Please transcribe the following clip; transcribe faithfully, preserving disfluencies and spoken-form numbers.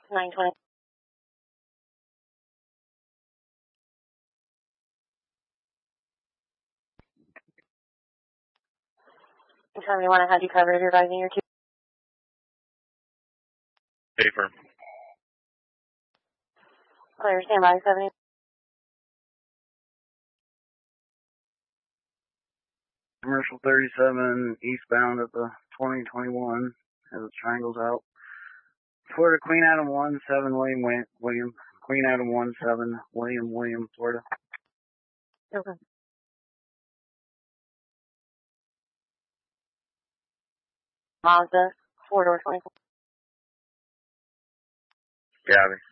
nine twenty. seventy-one, I had you covered. You're advising your two. Paper. Clear, stand by, seventy. Commercial thirty-seven, eastbound at the twenty twenty-one, as it triangles out. Florida, Queen Adam one seven, William, William, Queen Adam one seven, William, William, Florida. Okay. Mazda, four door twenty-four. Gabby.